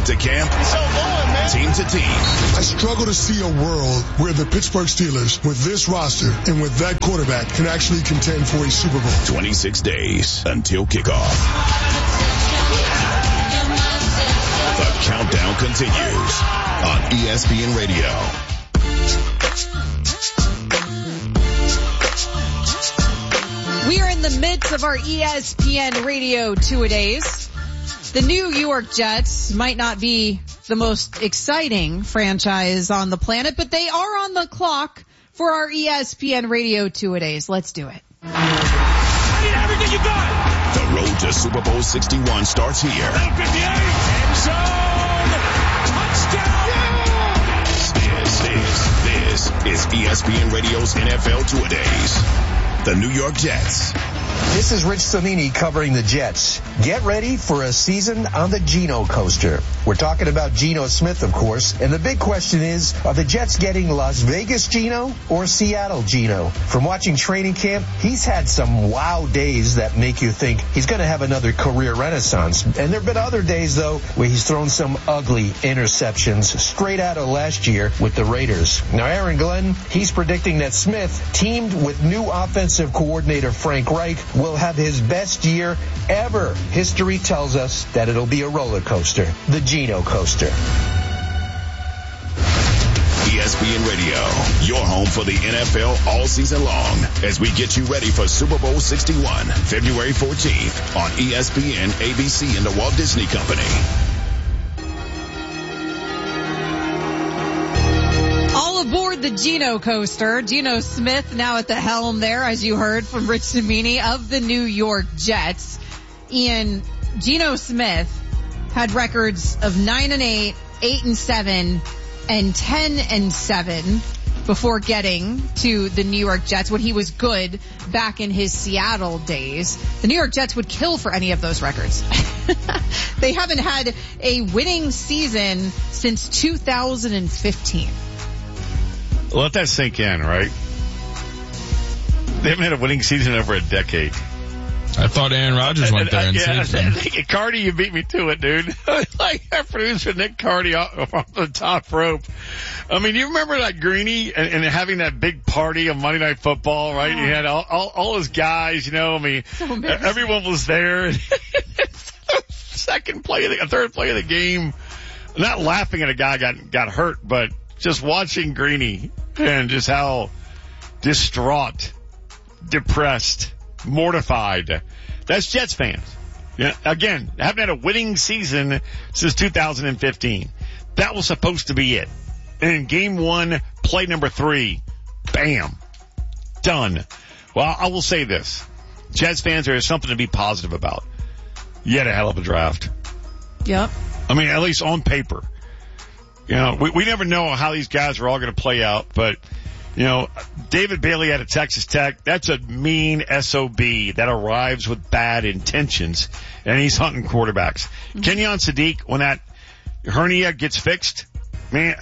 to camp, team to team. I struggle to see a world where the Pittsburgh Steelers, with this roster and with that quarterback, can actually contend for a Super Bowl. 26 days until kickoff. The countdown continues on ESPN Radio. We are in the midst of our ESPN Radio two-a-days. The New York Jets might not be the most exciting franchise on the planet, but they are on the clock for our ESPN Radio two-a-days. Let's do it. I need everything you got. The road to Super Bowl 61 starts here. 58, end zone, touchdown. This is ESPN Radio's NFL two-a-days. The New York Jets. This is Rich Cellini covering the Jets. Get ready for a season on the Geno coaster. We're talking about Geno Smith, of course. And the big question is, are the Jets getting Las Vegas Geno or Seattle Geno? From watching training camp, he's had some wow days that make you think he's going to have another career renaissance. And there have been other days, though, where he's thrown some ugly interceptions straight out of last year with the Raiders. Now, Aaron Glenn, he's predicting that Smith, teamed with new offensive coordinator Frank Reich, will have his best year ever. History tells us that it'll be a roller coaster, the Geno coaster. ESPN Radio, your home for the NFL all season long, as we get you ready for Super Bowl 61, February 14th on ESPN, ABC, and the Walt Disney Company. All aboard the Geno coaster. Geno Smith now at the helm there, as you heard from Rich Cimini of the New York Jets. Ian, Geno Smith had records of 9-8, 8-7, and 10-7 before getting to the New York Jets when he was good back in his Seattle days. The New York Jets would kill for any of those records. They haven't had a winning season since 2015. Let that sink in, right? They haven't had a winning season in over a decade. I thought Aaron Rodgers went there and saved them. Cardi, you beat me to it, dude. Like our producer Nick Cardi off the top rope. I mean, you remember that Greeny and having that big party on Monday Night Football, right? Oh. He had all his guys, you know. I mean, everyone was there. Third play of the game. I'm not laughing at a guy got hurt, but just watching Greeny and just how distraught, depressed, mortified. That's Jets fans. Yeah, again, haven't had a winning season since 2015. That was supposed to be it. And in game one, play number 3, bam, done. Well, I will say this. Jets fans, there is something to be positive about. You had a hell of a draft. Yep. I mean, at least on paper. You know, we never know how these guys are all going to play out, but, you know, David Bailey out of Texas Tech, that's a mean SOB that arrives with bad intentions, and he's hunting quarterbacks. Mm-hmm. Kenyon Sadiq, when that hernia gets fixed, man,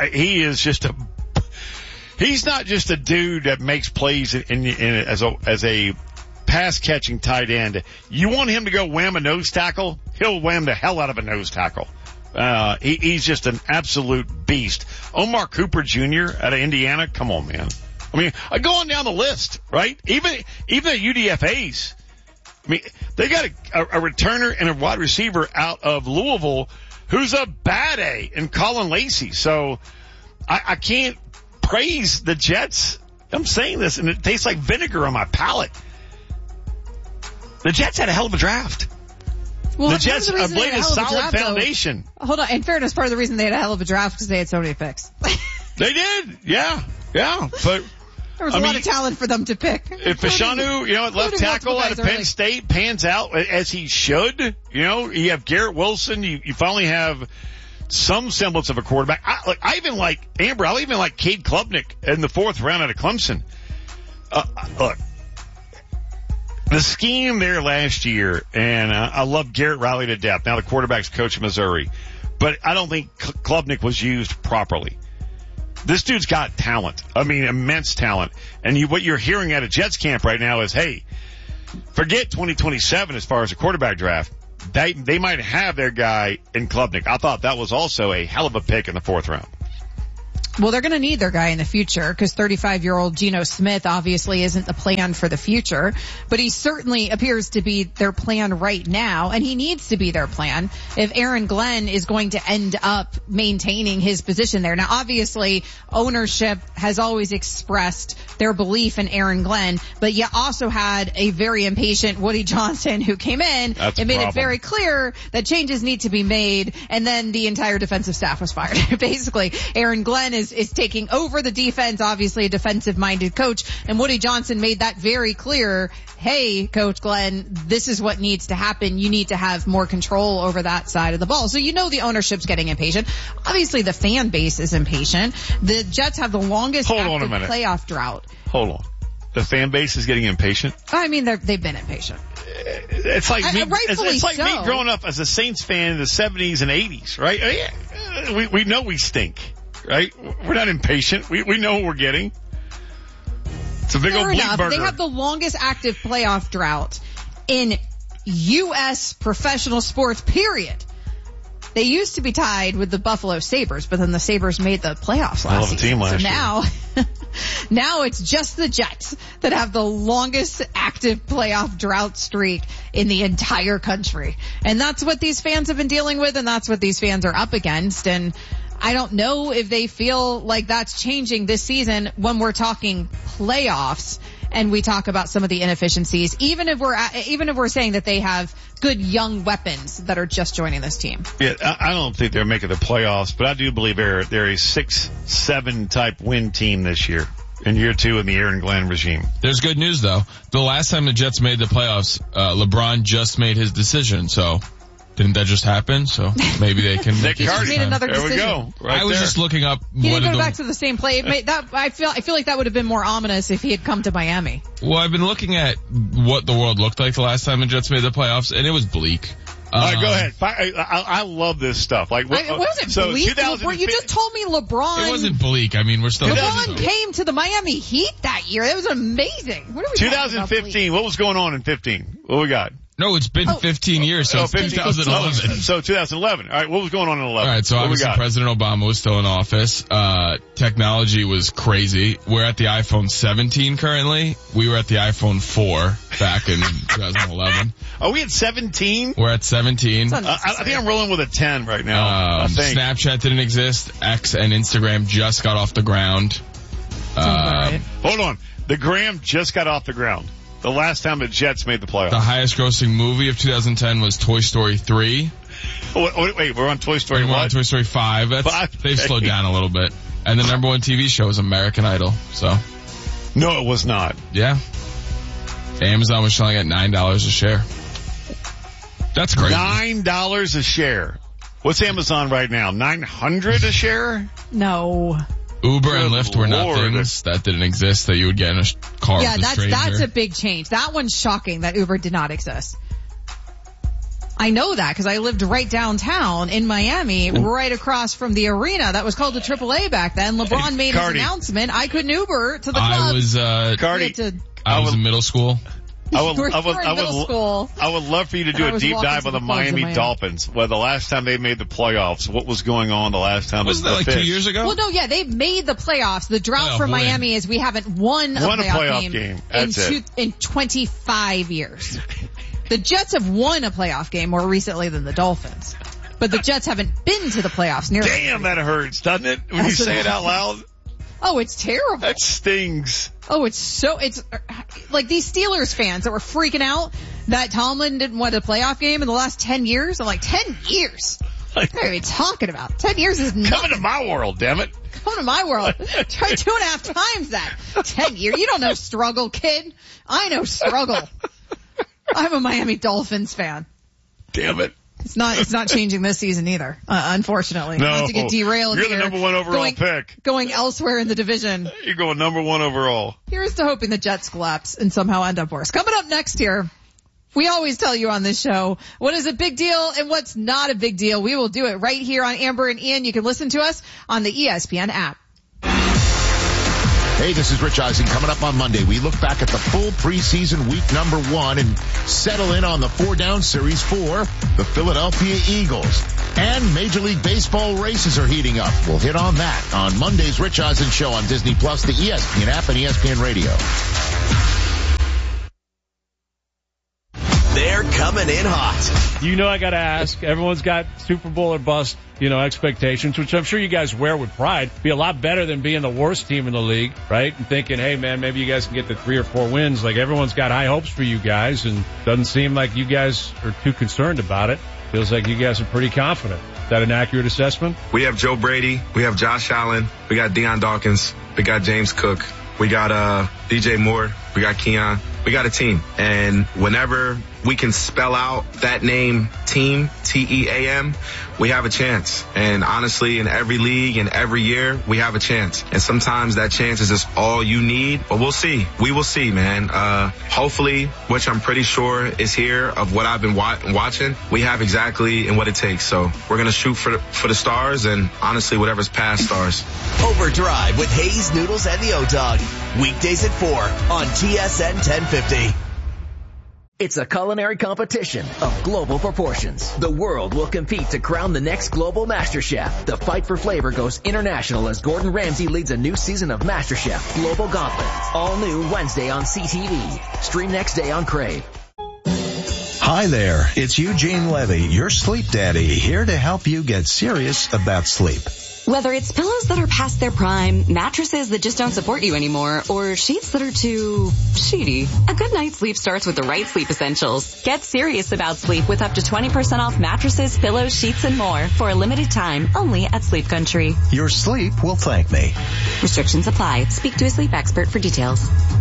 he's not just a dude that makes plays as a pass-catching tight end. You want him to go wham a nose tackle, he'll wham the hell out of a nose tackle. He's just an absolute beast. Omar Cooper Jr. out of Indiana, come on, man. I mean, I go on down the list, right? Even the UDFAs. I mean, they got a returner and a wide receiver out of Louisville who's a bad A in Colin Lacey. So I can't praise the Jets. I'm saying this, and it tastes like vinegar on my palate. The Jets had a hell of a draft. Well, the Jets have laid a solid foundation. Hold on. In fairness, part of the reason they had a hell of a draft because they had so many picks. They did. Yeah. But there was a lot of talent for them to pick. If Fashanu, at left tackle out of Penn State pans out as he should, you have Garrett Wilson. You finally have some semblance of a quarterback. I even like Amber. I even like Cade Klubnik in the 4th round out of Clemson. Look. The scheme there last year, and I love Garrett Riley to death. Now the quarterback's coach of Missouri. But I don't think Klubnik was used properly. This dude's got talent. I mean, immense talent. And what you're hearing out of Jets camp right now is, hey, forget 2027 as far as the quarterback draft. they might have their guy in Klubnik. I thought that was also a hell of a pick in the 4th round. Well, they're going to need their guy in the future because 35-year-old Geno Smith obviously isn't the plan for the future, but he certainly appears to be their plan right now, and he needs to be their plan if Aaron Glenn is going to end up maintaining his position there. Now, obviously, ownership has always expressed their belief in Aaron Glenn, but you also had a very impatient Woody Johnson who came in and made it very clear that changes need to be made, and then the entire defensive staff was fired. Basically, Aaron Glenn is taking over the defense, obviously a defensive-minded coach, and Woody Johnson made that very clear. Hey, Coach Glenn, this is what needs to happen. You need to have more control over that side of the ball. So you know the ownership's getting impatient. Obviously, the fan base is impatient. The Jets have the longest active playoff drought. Hold on. The fan base is getting impatient? I mean, they've been impatient. It's like me, me growing up as a Saints fan in the 70s and 80s, right? We know we stink. Right? We're not impatient. We know what we're getting. It's a big old bleep burger. They have the longest active playoff drought in U.S. professional sports, period. They used to be tied with the Buffalo Sabres, but then the Sabres made the playoffs last season. So now it's just the Jets that have the longest active playoff drought streak in the entire country. And that's what these fans have been dealing with, and that's what these fans are up against. And I don't know if they feel like that's changing this season when we're talking playoffs and we talk about some of the inefficiencies, even if we're saying that they have good young weapons that are just joining this team. Yeah, I don't think they're making the playoffs, but I do believe they're a 6-7 type win team this year. In year 2 in the Aaron Glenn regime. There's good news though. The last time the Jets made the playoffs, LeBron just made his decision, so didn't that just happen? So maybe they can make it. Made another decision. There we go. Right I was just looking up. He didn't go back to the same play. I feel like that would have been more ominous if he had come to Miami. Well, I've been looking at what the world looked like the last time the Jets made the playoffs, and it was bleak. All right, go ahead. I love this stuff. Like, it wasn't bleak. You just told me LeBron. It wasn't bleak. I mean, we're still. LeBron came to the Miami Heat that year. It was amazing. What are we 2015. What was going on in 15? What we got? No, it's been 15 years since 2011. So 2011. All right, what was going on in 11? All right, so obviously President Obama was still in office. Technology was crazy. We're at the iPhone 17 currently. We were at the iPhone 4 back in 2011. Are we at 17? We're at 17. I think I'm rolling with a 10 right now. Snapchat didn't exist. X and Instagram just got off the ground. Hold on. The Gram just got off the ground. The last time the Jets made the playoffs. The highest grossing movie of 2010 was Toy Story 3. Wait, we're on Toy Story 1? We're on Toy Story 5. They've slowed down a little bit. And the number 1 TV show is American Idol, so. No, it was not. Yeah. Amazon was selling at $9 a share. That's crazy. $9 a share. What's Amazon right now? $900 a share? No. Uber and Lyft were nothings that didn't exist that you would get in a car with a stranger. Yeah, that's a big change. That one's shocking that Uber did not exist. I know that because I lived right downtown in Miami, right across from the arena that was called the AAA back then. LeBron made his announcement. I couldn't Uber to the club. I was in middle school. I would love for you to do a deep dive on the Miami Dolphins. Well, the last time they made the playoffs, what was going on the last time? Wasn't that like 2 years ago? Well, no, yeah, they made the playoffs. The drought for Miami is we haven't won a playoff game in 25 years. The Jets have won a playoff game more recently than the Dolphins. But the Jets haven't been to the playoffs nearly. Damn, that hurts, doesn't it? When you say it out loud. Oh, it's terrible. That stings. Oh, it's like these Steelers fans that were freaking out that Tomlin didn't win a playoff game in the last 10 years. I'm like, 10 years? What are you talking about? 10 years is nothing. Come into my world, damn it. Come to my world. Try 2.5 times that. 10 years. You don't know struggle, kid. I know struggle. I'm a Miami Dolphins fan. Damn it. It's not changing this season either, unfortunately. No. Not to get derailed You're here. the number 1 overall pick. Going elsewhere in the division. You're going number 1 overall. Here's to hoping the Jets collapse and somehow end up worse. Coming up next here, we always tell you on this show what is a big deal and what's not a big deal. We will do it right here on Amber and Ian. You can listen to us on the ESPN app. Hey, this is Rich Eisen. Coming up on Monday, we look back at the full preseason week number 1 and settle in on the 4-down series for the Philadelphia Eagles. And Major League Baseball races are heating up. We'll hit on that on Monday's Rich Eisen Show on Disney Plus, the ESPN app, and ESPN Radio. They're coming in hot. You know I got to ask. Everyone's got Super Bowl or bust, expectations, which I'm sure you guys wear with pride. Be a lot better than being the worst team in the league, right? And thinking, hey, man, maybe you guys can get the 3 or 4 wins. Like, everyone's got high hopes for you guys, and doesn't seem like you guys are too concerned about it. Feels like you guys are pretty confident. Is that an accurate assessment? We have Joe Brady. We have Josh Allen. We got Deion Dawkins. We got James Cook. We got DJ Moore. We got Keon. We got a team. And whenever we can spell out that name, team, T-E-A-M, we have a chance. And honestly, in every league and every year, we have a chance. And sometimes that chance is just all you need. But we'll see. We will see, man. Hopefully, which I'm pretty sure is here of what I've been watching, we have exactly and what it takes. So we're going to shoot for the stars, and honestly, whatever's past stars. Overdrive with Hayes, Noodles, and the O-Dog. Weekdays at 4 on TSN 1050. It's a culinary competition of global proportions. The world will compete to crown the next global MasterChef. The fight for flavor goes international as Gordon Ramsay leads a new season of MasterChef Global Gauntlet. All new Wednesday on CTV. Stream next day on Crave. Hi there, it's Eugene Levy, your sleep daddy, here to help you get serious about sleep. Whether it's pillows that are past their prime, mattresses that just don't support you anymore, or sheets that are too sheety, a good night's sleep starts with the right sleep essentials. Get serious about sleep with up to 20% off mattresses, pillows, sheets, and more for a limited time only at Sleep Country. Your sleep will thank me. Restrictions apply. Speak to a sleep expert for details.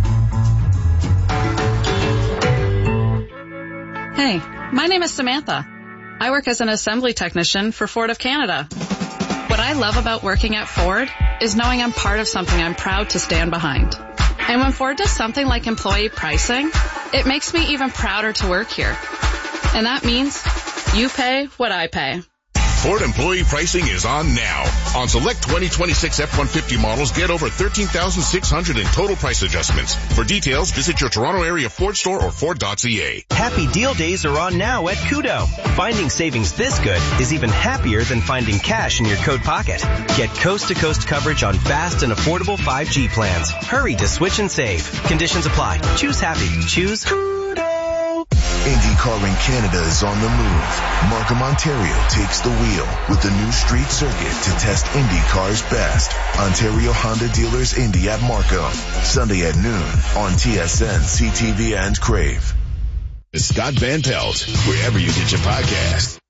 Hey, my name is Samantha. I work as an assembly technician for Ford of Canada. What I love about working at Ford is knowing I'm part of something I'm proud to stand behind. And when Ford does something like employee pricing, it makes me even prouder to work here. And that means you pay what I pay. Ford employee pricing is on now. On select 2026 F-150 models, get over $13,600 in total price adjustments. For details, visit your Toronto area Ford store or Ford.ca. Happy deal days are on now at Kudo. Finding savings this good is even happier than finding cash in your coat pocket. Get coast-to-coast coverage on fast and affordable 5G plans. Hurry to switch and save. Conditions apply. Choose happy. Choose Kudo. IndyCar in Canada is on the move. Markham, Ontario takes the wheel with the new street circuit to test IndyCar's best. Ontario Honda Dealers Indy at Markham. Sunday at noon on TSN, CTV, and Crave. Scott Van Pelt, wherever you get your podcast.